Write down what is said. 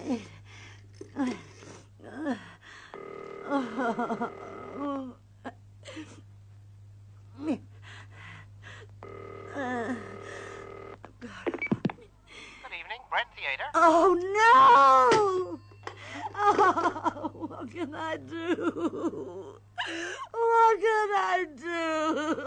Evening, Brent Theater. Oh, no! Oh, what can I do? What can I do?